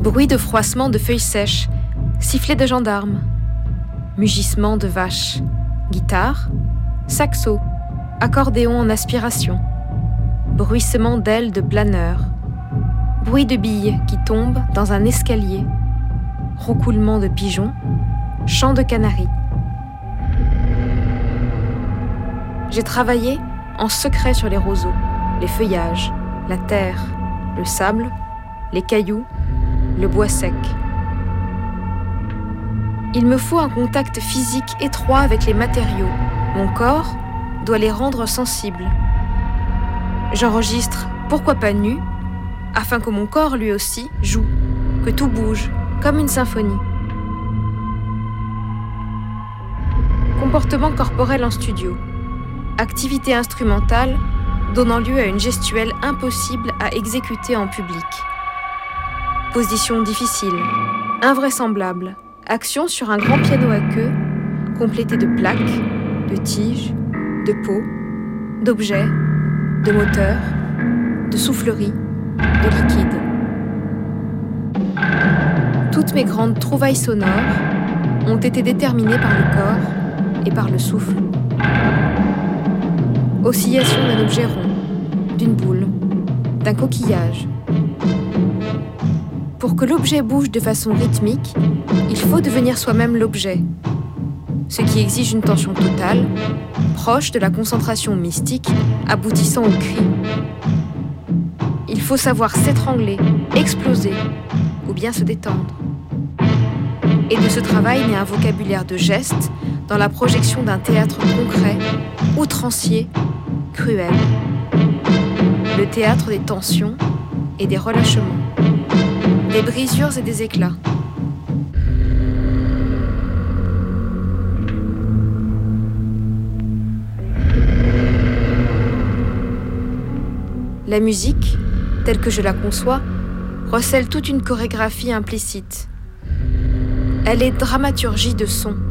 Bruit de froissement de feuilles sèches, sifflet de gendarmes, mugissement de vaches, guitare, saxo, accordéon en aspiration, bruissement d'ailes de planeurs, bruit de billes qui tombent dans un escalier, roucoulement de pigeons, chant de canaris. J'ai travaillé en secret sur les roseaux, les feuillages, la terre, le sable, les cailloux, le bois sec. Il me faut un contact physique étroit avec les matériaux. Mon corps doit les rendre sensibles. J'enregistre, pourquoi pas nu, afin que mon corps lui aussi joue, que tout bouge, comme une symphonie. Comportement corporel en studio. Activité instrumentale donnant lieu à une gestuelle impossible à exécuter en public. Position difficile, invraisemblable. Action sur un grand piano à queue, complété de plaques, de tiges, de pots, d'objets, de moteurs, de souffleries, de liquides. Toutes mes grandes trouvailles sonores ont été déterminées par le corps et par le souffle. Oscillation d'un objet rond, d'une boule, d'un coquillage. Pour que l'objet bouge de façon rythmique, il faut devenir soi-même l'objet, ce qui exige une tension totale, proche de la concentration mystique, aboutissant au cri. Il faut savoir s'étrangler, exploser, ou bien se détendre. Et de ce travail naît un vocabulaire de gestes dans la projection d'un théâtre concret, outrancier, cruel. Le théâtre des tensions et des relâchements, des brisures et des éclats. La musique, telle que je la conçois, recèle toute une chorégraphie implicite. Elle est dramaturgie de son.